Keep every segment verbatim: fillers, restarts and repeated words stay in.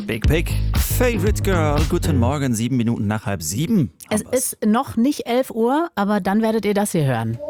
Big Pig, Favorite Girl. Guten Morgen, sieben Minuten nach halb sieben. Es ist noch nicht elf Uhr, aber dann werdet ihr das hier hören.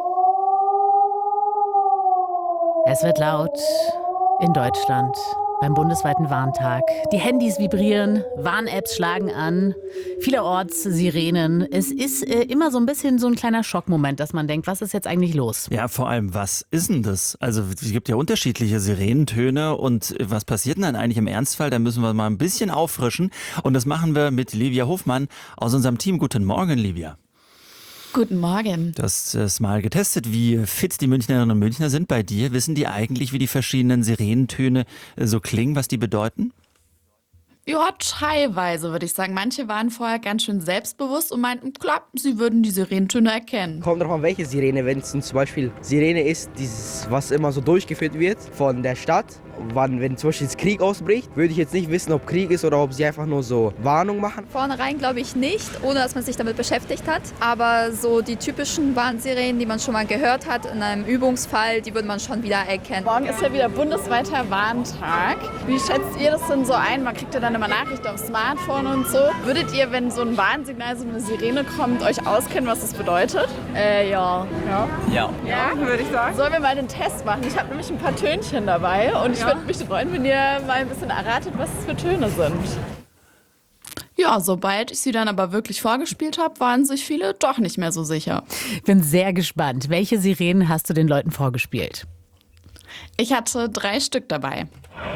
Es wird laut in Deutschland beim bundesweiten Warntag. Die Handys vibrieren, Warn-Apps schlagen an, vielerorts Sirenen. Es ist äh, immer so ein bisschen so ein kleiner Schockmoment, dass man denkt, was ist jetzt eigentlich los? Ja, vor allem, was ist denn das? Also es gibt ja unterschiedliche Sirenentöne und was passiert denn dann eigentlich im Ernstfall? Da müssen wir mal ein bisschen auffrischen und das machen wir mit Livia Hofmann aus unserem Team. Guten Morgen, Livia. Guten Morgen. Du hast es mal getestet, wie fit die Münchnerinnen und Münchner sind bei dir. Wissen die eigentlich, wie die verschiedenen Sirenentöne so klingen, was die bedeuten? Ja, teilweise würde ich sagen. Manche waren vorher ganz schön selbstbewusst und meinten, klar, sie würden die Sirenentöne erkennen. Kommt drauf an, welche Sirene. Wenn es zum Beispiel Sirene ist, dieses, was immer so durchgeführt wird von der Stadt, wann, wenn zum Beispiel Krieg ausbricht, würde ich jetzt nicht wissen, ob Krieg ist oder ob sie einfach nur so Warnung machen. Vornherein glaube ich nicht, ohne dass man sich damit beschäftigt hat. Aber so die typischen Warnsirenen, die man schon mal gehört hat in einem Übungsfall, die würde man schon wieder erkennen. Morgen ist ja wieder bundesweiter Warntag. Wie schätzt ihr das denn so ein? Man kriegt ja dann immer Nachrichten aufs Smartphone und so. Würdet ihr, wenn so ein Warnsignal, so eine Sirene kommt, euch auskennen, was das bedeutet? Äh, ja. Ja. Ja. Ja, würde ich sagen. Sollen wir mal den Test machen? Ich habe nämlich ein paar Tönchen dabei und ich würde mich freuen, wenn ihr mal ein bisschen erratet, was es für Töne sind. Ja, sobald ich sie dann aber wirklich vorgespielt habe, waren sich viele doch nicht mehr so sicher. Ich bin sehr gespannt. Welche Sirenen hast du den Leuten vorgespielt? Ich hatte drei Stück dabei.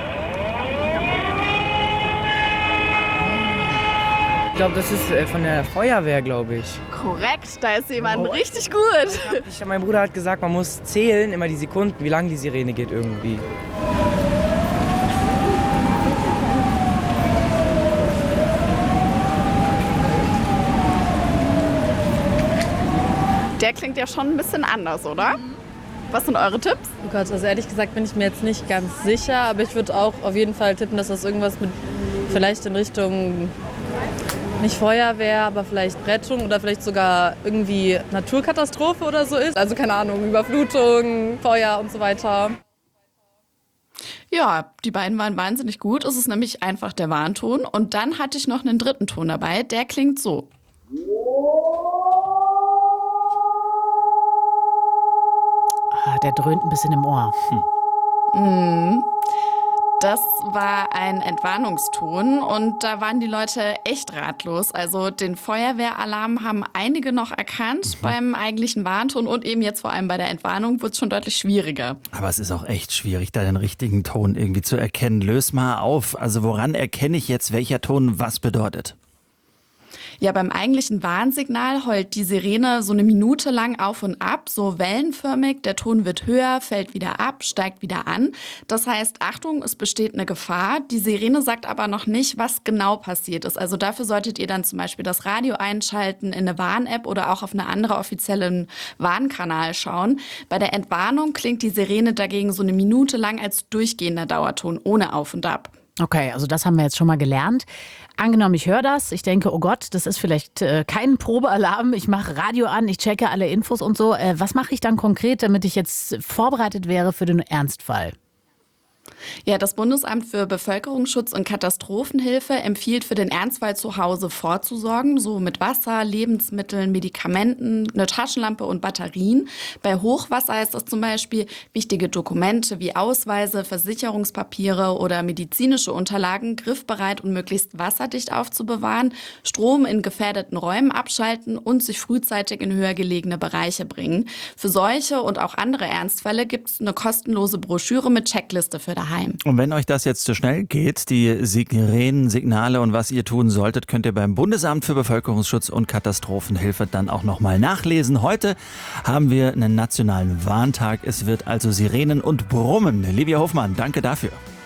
Ich glaube, das ist äh, von der Feuerwehr, glaube ich. Korrekt, da ist jemand oh. richtig gut. Ich, mein Bruder hat gesagt, man muss zählen, immer die Sekunden, wie lange die Sirene geht irgendwie. Der klingt ja schon ein bisschen anders, oder? Was sind eure Tipps? Oh Gott, also ehrlich gesagt bin ich mir jetzt nicht ganz sicher, aber ich würde auch auf jeden Fall tippen, dass das irgendwas mit vielleicht in Richtung nicht Feuerwehr, aber vielleicht Rettung oder vielleicht sogar irgendwie Naturkatastrophe oder so ist. Also keine Ahnung, Überflutung, Feuer und so weiter. Ja, die beiden waren wahnsinnig gut. Es ist nämlich einfach der Warnton. Und dann hatte ich noch einen dritten Ton dabei, der klingt so. Ah, der dröhnt ein bisschen im Ohr. Hm. Mm. Das war ein Entwarnungston und da waren die Leute echt ratlos. Also den Feuerwehralarm haben einige noch erkannt mhm. beim eigentlichen Warnton und eben jetzt vor allem bei der Entwarnung wird es schon deutlich schwieriger. Aber es ist auch echt schwierig, da den richtigen Ton irgendwie zu erkennen. Löse mal auf. Also woran erkenne ich jetzt, welcher Ton was bedeutet? Ja, beim eigentlichen Warnsignal heult die Sirene so eine Minute lang auf und ab, so wellenförmig. Der Ton wird höher, fällt wieder ab, steigt wieder an. Das heißt, Achtung, es besteht eine Gefahr. Die Sirene sagt aber noch nicht, was genau passiert ist. Also dafür solltet ihr dann zum Beispiel das Radio einschalten, in eine Warn-App oder auch auf eine andere offiziellen Warnkanal schauen. Bei der Entwarnung klingt die Sirene dagegen so eine Minute lang als durchgehender Dauerton, ohne Auf und Ab. Okay, also das haben wir jetzt schon mal gelernt. Angenommen, ich höre das, ich denke, oh Gott, das ist vielleicht äh, kein Probealarm, ich mache Radio an, ich checke alle Infos und so. Äh, was mache ich dann konkret, damit ich jetzt vorbereitet wäre für den Ernstfall? Ja, das Bundesamt für Bevölkerungsschutz und Katastrophenhilfe empfiehlt für den Ernstfall zu Hause vorzusorgen, so mit Wasser, Lebensmitteln, Medikamenten, eine Taschenlampe und Batterien. Bei Hochwasser ist das zum Beispiel wichtige Dokumente wie Ausweise, Versicherungspapiere oder medizinische Unterlagen griffbereit und möglichst wasserdicht aufzubewahren, Strom in gefährdeten Räumen abschalten und sich frühzeitig in höher gelegene Bereiche bringen. Für solche und auch andere Ernstfälle gibt es eine kostenlose Broschüre mit Checkliste für daheim. Und wenn euch das jetzt zu schnell geht, die Sirenen, Signale und was ihr tun solltet, könnt ihr beim Bundesamt für Bevölkerungsschutz und Katastrophenhilfe dann auch nochmal nachlesen. Heute haben wir einen nationalen Warntag. Es wird also Sirenen und Brummen. Livia Hofmann, danke dafür.